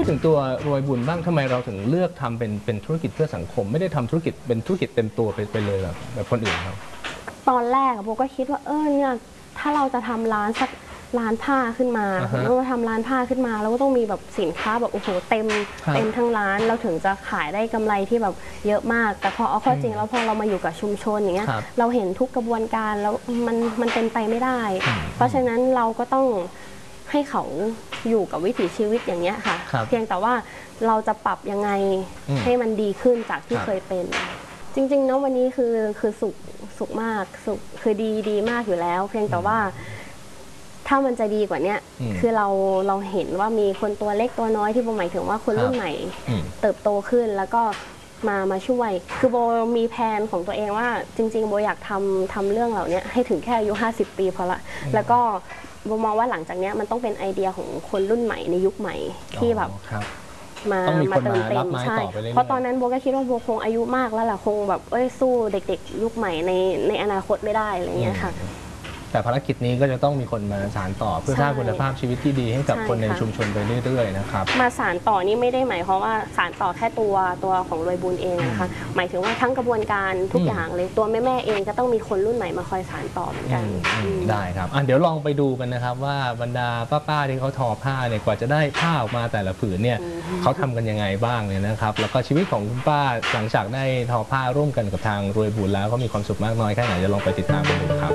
พูดถึงตัวรวยบุญบ้างทำไมเราถึงเลือกทำเป็นธุรกิจเพื่อสังคมไม่ได้ทำธุรกิจเป็นธุรกิจเต็มตัวไปเลยแบบคนอื่นครับตอนแรกโบก็คิดว่าเนี่ยถ้าเราจะทำร้านสักร้านผ้าขึ้นมาเราทำร้านผ้าขึ้นมาเราก็ต้องมีแบบสินค้าแบบโอ้โหเต็มทั้งร้านเราถึงจะขายได้กำไรที่แบบเยอะมากแต่พอเอาข้อจริงแล้วพอเรามาอยู่กับชุมชนอย่างเงี้ยเราเห็นทุกกระบวนการแล้วมันเป็นไปไม่ได้เพราะฉะนั้นเราก็ต้องให้เขาอยู่กับวิถีชีวิตอย่างเงี้ยค่ะเพียงแต่ว่าเราจะปรับยังไงให้มันดีขึ้นจากที่เคยเป็นจริงๆนะวันนี้คือสุขมากสุขคือดีมากอยู่แล้วเพียงแต่ว่าถ้ามันจะดีกว่านี้คือเราเห็นว่ามีคนตัวเล็กตัวน้อยที่โบหมายถึงว่าคนรุ่นใหม่เติบโตขึ้นแล้วก็มาช่วยคือโบมีแผนของตัวเองว่าจริงๆโบอยากทำเรื่องเหล่านี้ให้ถึงแค่อายุ50 ปีพอละแล้วก็โบมองว่าหลังจากนี้มันต้องเป็นไอเดียของคนรุ่นใหม่ในยุคใหม่ที่แบบมาเติมเต็มใช่เพราะตอนนั้นโบก็คิดว่าโบคงอายุมากแล้วแหละคงแบบสู้เด็กๆยุคใหม่ในอนาคตไม่ได้อะไรเงี้ยค่ะแต่ภารกิจนี้ก็จะต้องมีคนมาสานต่อเพื่อสร้างคุณภาพชีวิตที่ดีให้กับคนในชุมชนไปเรื่อยๆนะครับมาสานต่อนี่ไม่ได้หมายความว่าสานต่อแค่ตัวของรวยบุญเองนะคะหมายถึงว่าทั้งกระบวนการทุกอย่างเลยตัวแม่เองก็ต้องมีคนรุ่นใหม่มาคอยสานต่อเหมือนกันได้ครับเดี๋ยวลองไปดูกันนะครับว่าบรรดาป้าๆที่เขาทอผ้าเนี่ยกว่าจะได้ผ้าออกมาแต่ละผืนเนี่ยเขาทำกันยังไงบ้างเนี่ยนะครับแล้วก็ชีวิตของคุณป้าหลังจากได้ทอผ้าร่วมกันกับทางรวยบุญแล้วก็มีความสุขมากน้อยแค่ไหนจะลองไปติดตามกันดูครับ